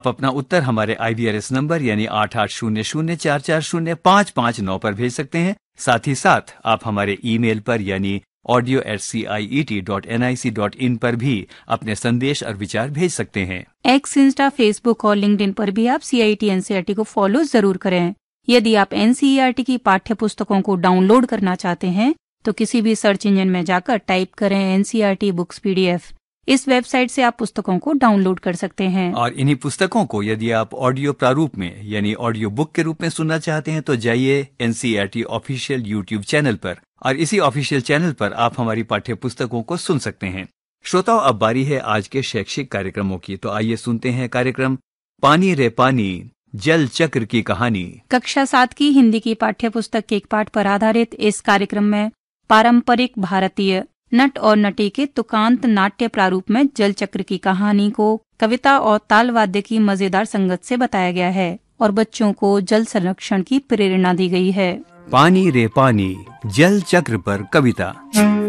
आप अपना उत्तर हमारे IVRS नंबर यानी 8800440559 पर भेज सकते हैं। साथ ही साथ आप हमारे ईमेल पर यानी audio@ciet.nic.in पर भी अपने संदेश और विचार भेज सकते हैं। एक्स, इंस्टा, फेसबुक और लिंक्डइन पर भी आप CIET NCERT को फॉलो जरूर करें। यदि आप NCERT की पाठ्य पुस्तकों को डाउनलोड करना चाहते हैं तो किसी भी सर्च इंजन में जाकर टाइप करें NCERT बुक्स PDF। इस वेबसाइट से आप पुस्तकों को डाउनलोड कर सकते हैं। और इन्हीं पुस्तकों को यदि आप ऑडियो प्रारूप में यानी ऑडियो बुक के रूप में सुनना चाहते हैं तो जाइए NCERT ऑफिशियल YouTube चैनल पर और इसी ऑफिशियल चैनल पर आप हमारी पाठ्य पुस्तकों को सुन सकते हैं। श्रोताओ, अब बारी है आज के शैक्षिक कार्यक्रमों की, तो आइए सुनते हैं कार्यक्रम पानी रे पानी, जल चक्र की कहानी। कक्षा 7 की हिंदी की पाठ्य पुस्तक के एक पाठ पर आधारित इस कार्यक्रम में पारंपरिक भारतीय नट और नटी के तुकांत नाट्य प्रारूप में जल चक्र की कहानी को कविता और ताल वाद्य की मजेदार संगत से बताया गया है और बच्चों को जल संरक्षण की प्रेरणा दी गई है। पानी रे पानी, जल चक्र पर कविता।